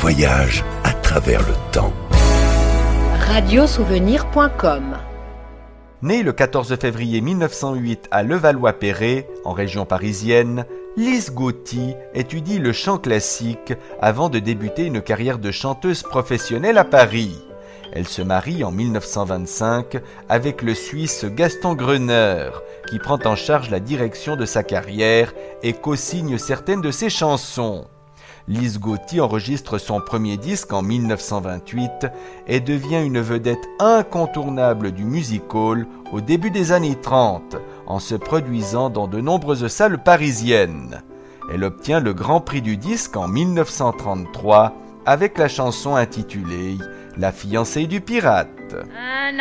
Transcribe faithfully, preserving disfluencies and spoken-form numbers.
voyage à travers le temps. radiosouvenir point com. Née le quatorze février mille neuf cent huit à Levallois-Perret, en région parisienne, Lise Gauthier étudie le chant classique avant de débuter une carrière de chanteuse professionnelle à Paris. Elle se marie en mille neuf cent vingt-cinq avec le Suisse Gaston Greuner, qui prend en charge la direction de sa carrière et co-signe certaines de ses chansons. Lise Gauthier enregistre son premier disque en mille neuf cent vingt-huit et devient une vedette incontournable du music hall au début des années trente, en se produisant dans de nombreuses salles parisiennes. Elle obtient le Grand Prix du disque en mille neuf cent trente-trois avec la chanson intitulée « La fiancée du pirate ». Un